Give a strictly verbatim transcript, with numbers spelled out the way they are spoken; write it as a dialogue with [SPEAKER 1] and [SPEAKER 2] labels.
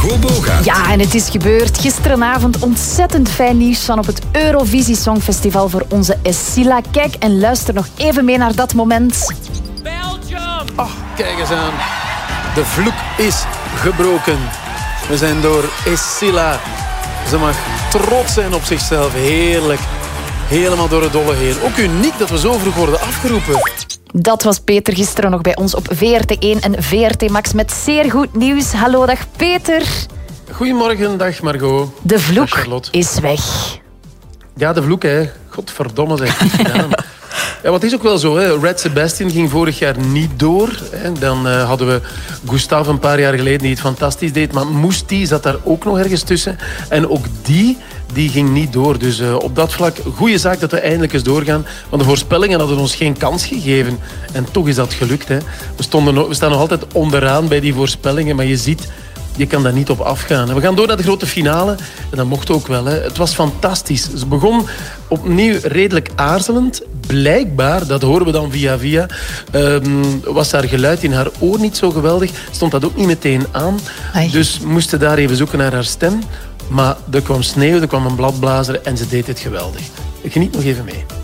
[SPEAKER 1] Margot Boga.
[SPEAKER 2] Ja, en het is gebeurd. Gisterenavond ontzettend fijn nieuws van op het Eurovisie Songfestival voor onze Escilla. Kijk en luister nog even mee naar dat moment.
[SPEAKER 3] Belgium! Oh, kijk eens aan. De vloek is gebroken. We zijn door Escilla. Ze mag trots zijn op zichzelf. Heerlijk. Helemaal door het dolle heen. Ook uniek dat we zo vroeg worden afgeroepen.
[SPEAKER 2] Dat was Peter gisteren nog bij ons op V R T één en V R T Max met zeer goed nieuws. Hallo, dag Peter.
[SPEAKER 3] Goedemorgen, dag Margot.
[SPEAKER 2] De vloek
[SPEAKER 3] Charlotte.
[SPEAKER 2] is weg.
[SPEAKER 3] Ja, de vloek, hè. Godverdomme, zeg. Goed gedaan. Ja, wat is ook wel zo, hè. Red Sebastian ging vorig jaar niet door. Hè. Dan uh, hadden we Gustav een paar jaar geleden die het fantastisch deed. Maar Moesti zat daar ook nog ergens tussen. En ook die, die ging niet door. Dus uh, op dat vlak, goede zaak dat we eindelijk eens doorgaan. Want de voorspellingen hadden ons geen kans gegeven. En toch is dat gelukt, hè. We, stonden nog, we staan nog altijd onderaan bij die voorspellingen. Maar je ziet, je kan daar niet op afgaan. En we gaan door naar de grote finale. En dat mocht ook wel, hè. Het was fantastisch. Ze begon opnieuw redelijk aarzelend. Blijkbaar, dat horen we dan via via, um, was haar geluid in haar oor niet zo geweldig. Stond dat ook niet meteen aan.
[SPEAKER 2] Ai.
[SPEAKER 3] Dus moesten daar even zoeken naar haar stem. Maar er kwam sneeuw, er kwam een bladblazer en ze deed het geweldig. Geniet nog even mee.